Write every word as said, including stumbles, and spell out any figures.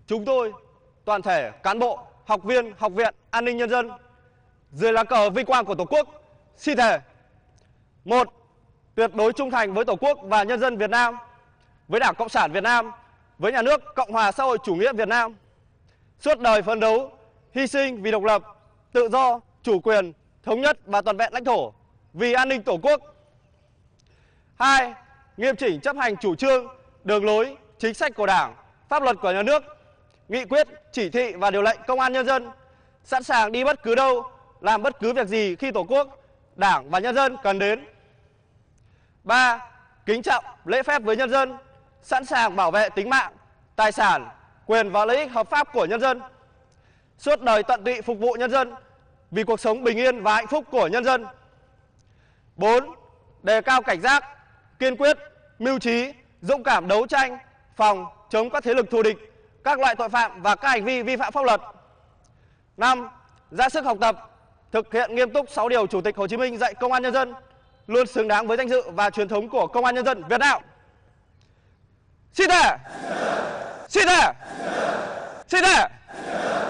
chúng tôi, toàn thể cán bộ, học viên Học viện An ninh Nhân dân, dưới lá cờ vinh quang của Tổ quốc, xin thề: một, tuyệt đối trung thành với Tổ quốc và nhân dân Việt Nam, với Đảng Cộng sản Việt Nam, với Nhà nước Cộng hòa xã hội chủ nghĩa Việt Nam, suốt đời phấn đấu, hy sinh vì độc lập, tự do, chủ quyền, thống nhất và toàn vẹn lãnh thổ, vì an ninh Tổ quốc. Hai, nghiêm chỉnh chấp hành chủ trương, đường lối, chính sách của Đảng, pháp luật của Nhà nước, nghị quyết, chỉ thị và điều lệnh Công an Nhân dân, sẵn sàng đi bất cứ đâu, làm bất cứ việc gì khi Tổ quốc, Đảng và nhân dân cần đến. Ba, kính trọng, lễ phép với nhân dân, sẵn sàng bảo vệ tính mạng, tài sản, quyền và lợi ích hợp pháp của nhân dân, suốt đời tận tụy phục vụ nhân dân vì cuộc sống bình yên và hạnh phúc của nhân dân. Bốn, đề cao cảnh giác, kiên quyết, mưu trí, dũng cảm đấu tranh, phòng chống các thế lực thù địch, các loại tội phạm và các hành vi vi phạm pháp luật. Năm, ra sức học tập, thực hiện nghiêm túc sáu điều Chủ tịch Hồ Chí Minh dạy Công an Nhân dân, luôn xứng đáng với danh dự và truyền thống của Công an Nhân dân Việt Nam. Xin thề! Xin thề! Xin thề!